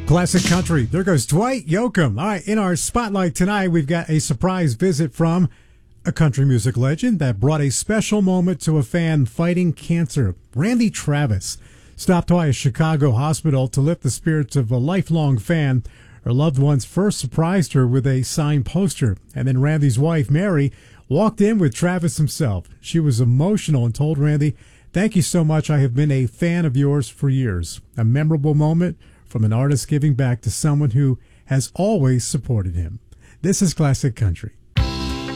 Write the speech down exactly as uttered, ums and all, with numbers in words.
Classic country. There goes Dwight Yoakam. All right, in our spotlight tonight, we've got a surprise visit from a country music legend that brought a special moment to a fan fighting cancer. Randy Travis stopped by a Chicago hospital to lift the spirits of a lifelong fan. Her loved ones first surprised her with a signed poster, and then Randy's wife, Mary, walked in with Travis himself. She was emotional and told Randy, "Thank you so much. I have been a fan of yours for years." A memorable moment from an artist giving back to someone who has always supported him. This is Classic Country.